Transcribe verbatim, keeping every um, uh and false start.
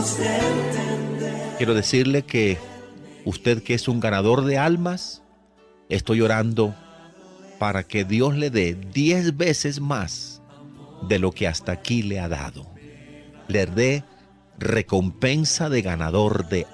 Quiero decirle que usted, que es un ganador de almas, estoy orando para que Dios le dé diez veces más de lo que hasta aquí le ha dado. Le dé recompensa de ganador de